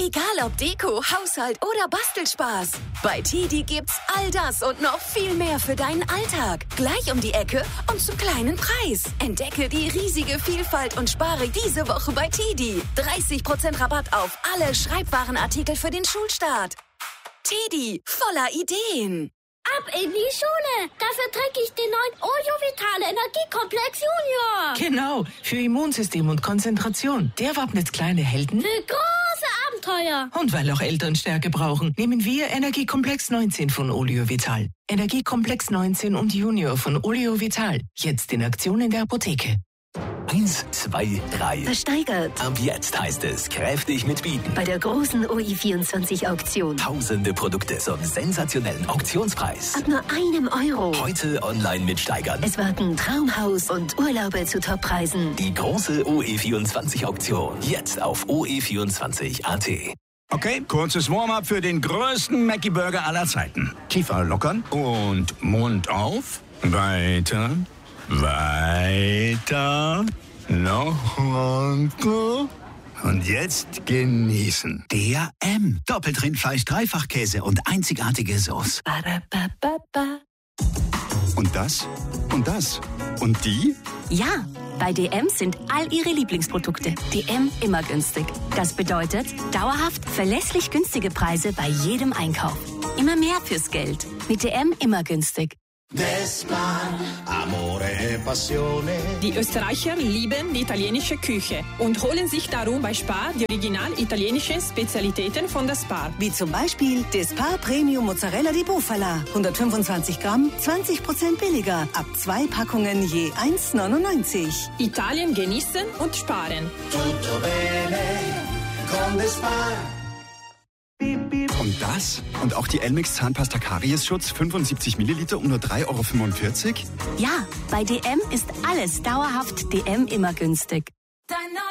Egal ob Deko, Haushalt oder Bastelspaß. Bei TEDi gibt's all das und noch viel mehr für deinen Alltag. Gleich um die Ecke und zum kleinen Preis. Entdecke die riesige Vielfalt und spare diese Woche bei TEDi. 30% Rabatt auf alle Schreibwarenartikel für den Schulstart. TEDi, voller Ideen. Ab in die Schule! Dafür trinke ich den neuen Ojo Vitale Energiekomplex Junior. Genau, für Immunsystem und Konzentration. Der wappnet kleine Helden Für große Abenteuer. Und weil auch Eltern Stärke brauchen, nehmen wir Energiekomplex 19 von Oleo Vital. Energiekomplex 19 und Junior von Oleo Vital. Jetzt in Aktion in der Apotheke. 1, 2, 3. Versteigert. Ab jetzt heißt es kräftig mitbieten. Bei der großen OI24-Auktion. Tausende Produkte zum sensationellen Auktionspreis. Ab nur €1. Heute online mitsteigern. Es warten Traumhaus und Urlaube zu Toppreisen. Die große OE24-Auktion. Jetzt auf OE24.at. Okay, kurzes Warm-up für den größten Mackie-Burger aller Zeiten. Kiefer lockern und Mund auf. Weiter. Weiter, noch runter und jetzt genießen. Der M. Doppelt Rindfleisch, Dreifachkäse und einzigartige Sauce. Ba-da-ba-ba-ba. Und das? Und das? Und die? Ja, bei DM sind all Ihre Lieblingsprodukte. DM immer günstig. Das bedeutet dauerhaft verlässlich günstige Preise bei jedem Einkauf. Immer mehr fürs Geld. Mit DM immer günstig. Die Österreicher lieben die italienische Küche und holen sich darum bei Spar die original italienischen Spezialitäten von der Spar. Wie zum Beispiel der Spar Premium Mozzarella di Bufala. 125 Gramm, 20% billiger. Ab 2 Packungen je 1,99. Italien genießen und sparen. Tutto bene con the Spar. Und das? Und auch die Elmex Zahnpasta Kariesschutz 75 Milliliter um nur €3,45? Ja, bei DM ist alles dauerhaft DM immer günstig.